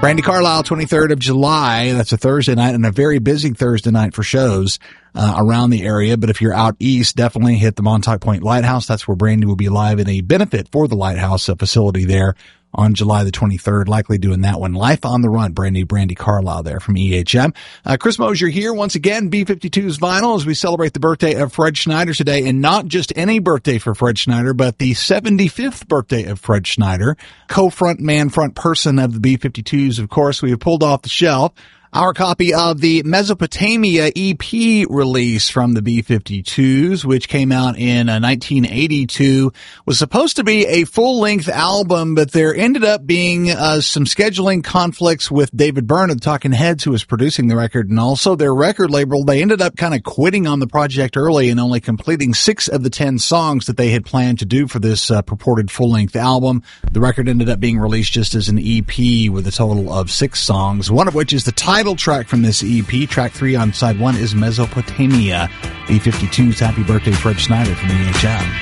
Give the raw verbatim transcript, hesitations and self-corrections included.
Brandi Carlile, twenty-third of July. That's a Thursday night and a very busy Thursday night for shows uh, around the area. But if you're out east, definitely hit the Montauk Point Lighthouse. That's where Brandi will be live in a benefit for the Lighthouse uh, facility there on July the twenty-third, likely doing that one. Life on the Run, Brandi, Brandi Carlile there from E H M. Uh, Chris Mosier here once again, B fifty-two's Vinyl, as we celebrate the birthday of Fred Schneider today, and not just any birthday for Fred Schneider, but the seventy-fifth birthday of Fred Schneider, co-front man, front person of the B fifty-twos. Of course, we have pulled off the shelf our copy of the Mesopotamia E P release from the B fifty-twos, which came out in uh, nineteen eighty-two, was supposed to be a full-length album, but there ended up being uh, some scheduling conflicts with David Byrne of the Talking Heads, who was producing the record, and also their record label. They ended up kind of quitting on the project early and only completing six of the ten songs that they had planned to do for this uh, purported full-length album. The record ended up being released just as an E P with a total of six songs, one of which is the title track from this E P. Track three on side one is Mesopotamia. B fifty-two's Happy Birthday, Fred Schneider from E H M.